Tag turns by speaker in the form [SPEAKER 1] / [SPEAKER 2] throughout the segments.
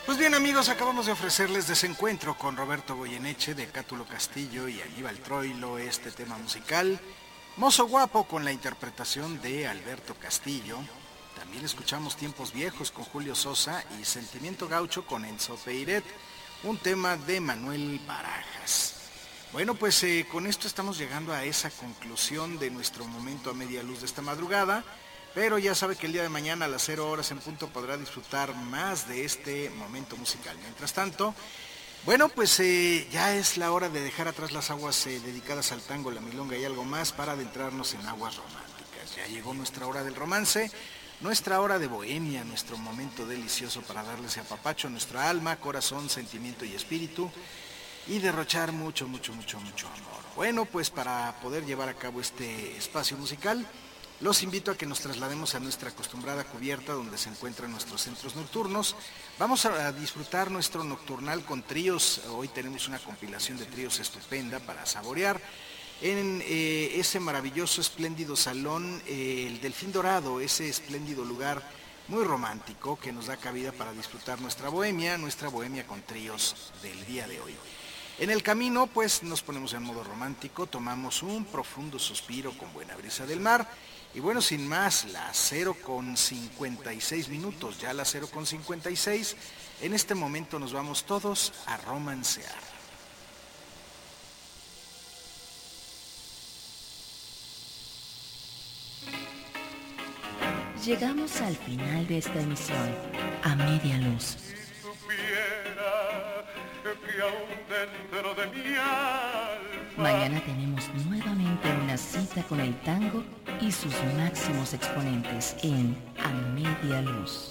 [SPEAKER 1] Pues bien amigos, acabamos de ofrecerles Desencuentro con Roberto Goyeneche de Cátulo Castillo y Aníbal Troilo, este tema musical. Mozo Guapo con la interpretación de Alberto Castillo. También escuchamos Tiempos Viejos con Julio Sosa y Sentimiento Gaucho con Enzo Peiret, un tema de Manuel Barajas. Bueno, pues con esto estamos llegando a esa conclusión de nuestro momento a media luz de esta madrugada. Pero ya sabe que el día de mañana a las 0 horas en punto podrá disfrutar más de este momento musical. Mientras tanto, bueno, pues ya es la hora de dejar atrás las aguas dedicadas al tango, la milonga y algo más para adentrarnos en aguas románticas. Ya llegó nuestra hora del romance, nuestra hora de bohemia, nuestro momento delicioso para darles apapacho a nuestra alma, corazón, sentimiento y espíritu y derrochar mucho, mucho, mucho, mucho amor. Bueno, pues para poder llevar a cabo este espacio musical, los invito a que nos traslademos a nuestra acostumbrada cubierta donde se encuentran nuestros centros nocturnos. Vamos a disfrutar nuestro nocturnal con tríos. Hoy tenemos una compilación de tríos estupenda para saborear en ese maravilloso, espléndido salón, el Delfín Dorado, ese espléndido lugar muy romántico que nos da cabida para disfrutar nuestra bohemia con tríos del día de hoy. En el camino, pues nos ponemos en modo romántico, tomamos un profundo suspiro con buena brisa del mar. Y bueno, sin más, las 0:56 minutos, ya las 0:56, en este momento nos vamos todos a romancear.
[SPEAKER 2] Llegamos al final de esta emisión, a media luz.
[SPEAKER 3] Si supiera que aún dentro de mi alma...
[SPEAKER 2] Mañana tenemos nuevamente una cita con el tango y sus máximos exponentes en A Media Luz.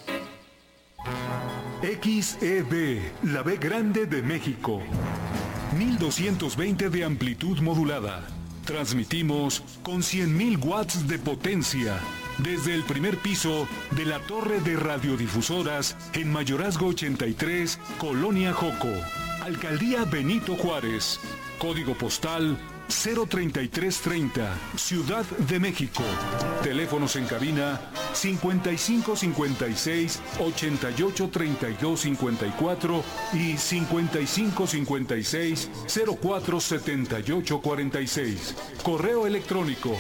[SPEAKER 4] XEB, la B grande de México. 1220 de amplitud modulada. Transmitimos con 100.000 watts de potencia desde el primer piso de la torre de radiodifusoras en Mayorazgo 83, Colonia Joco, Alcaldía Benito Juárez, código postal 03330, Ciudad de México. Teléfonos en cabina 5556 88 32 54 y 5556 04 78 46. Correo electrónico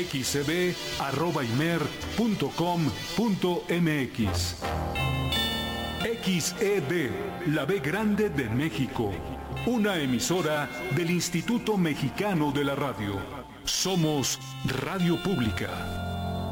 [SPEAKER 4] xeb@imer.com.mx. XEB, la B grande de México. Una emisora del Instituto Mexicano de la Radio. Somos Radio Pública.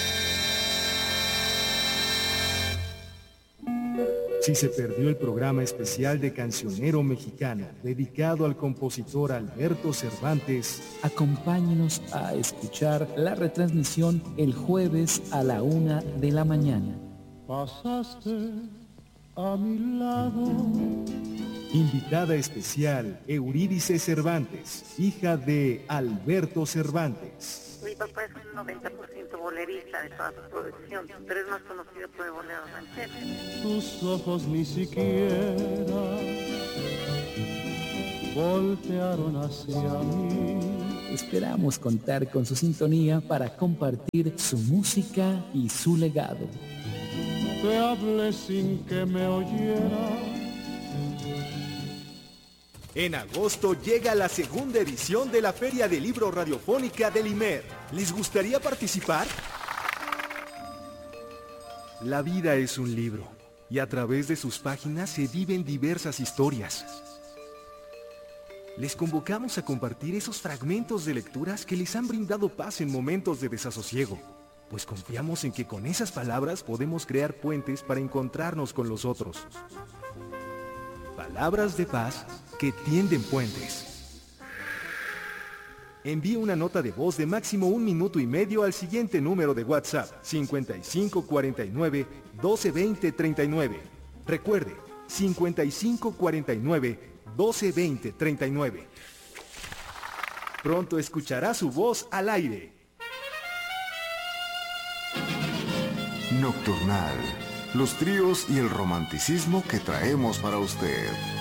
[SPEAKER 5] Si se perdió el programa especial de Cancionero Mexicano dedicado al compositor Alberto Cervantes,
[SPEAKER 6] acompáñenos a escuchar la retransmisión el jueves a la 1 de la mañana.
[SPEAKER 3] Pasaste a mi lado.
[SPEAKER 5] Invitada especial, Eurídice Cervantes, hija de Alberto Cervantes.
[SPEAKER 7] Mi papá es un 90% bolerista de toda su producción, pero es más conocido por el bolero ranchero.
[SPEAKER 3] Tus ojos ni siquiera voltearon hacia mí.
[SPEAKER 6] Esperamos contar con su sintonía para compartir su música y su legado.
[SPEAKER 3] Te hablé sin que me oyera.
[SPEAKER 8] En agosto llega la segunda edición de la Feria del Libro Radiofónica del IMER. ¿Les gustaría participar? La vida es un libro, y a través de sus páginas se viven diversas historias. Les convocamos a compartir esos fragmentos de lecturas que les han brindado paz en momentos de desasosiego, pues confiamos en que con esas palabras podemos crear puentes para encontrarnos con los otros. Palabras de paz que tienden puentes. Envíe una nota de voz de máximo 1 minuto y medio al siguiente número de WhatsApp 5549 1220 39. Recuerde, 5549 1220 39. Pronto escuchará su voz al aire.
[SPEAKER 9] Nocturnal, los tríos y el romanticismo que traemos para usted.